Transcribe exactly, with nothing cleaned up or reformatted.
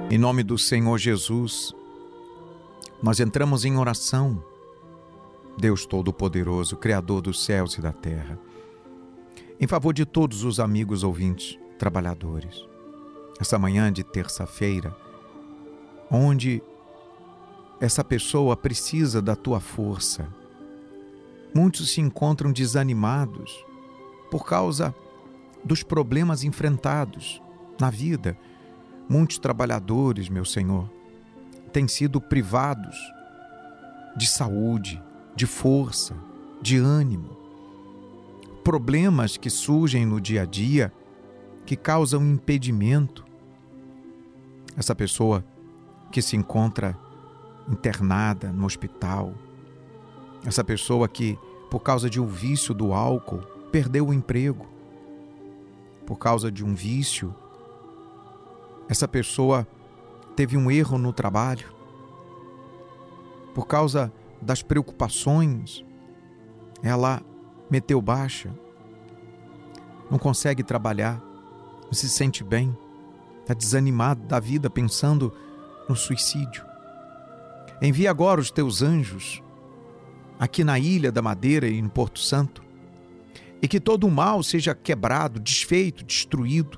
Em nome do Senhor Jesus, nós entramos em oração. Deus Todo-Poderoso, Criador dos céus e da terra, em favor de todos os amigos ouvintes, trabalhadores. Essa manhã de terça-feira, onde essa pessoa precisa da tua força. Muitos se encontram desanimados por causa dos problemas enfrentados na vida. Muitos trabalhadores, meu Senhor, têm sido privados de saúde, de força, de ânimo. Problemas que surgem no dia a dia que causam impedimento. Essa pessoa que se encontra internada no hospital, essa pessoa que, por causa de um vício do álcool, perdeu o emprego, por causa de um vício, essa pessoa teve um erro no trabalho, por causa das preocupações, ela meteu baixa, não consegue trabalhar, não se sente bem, está desanimado da vida, pensando no suicídio. Envia agora os teus anjos aqui na Ilha da Madeira e no Porto Santo, e que todo o mal seja quebrado, desfeito, destruído,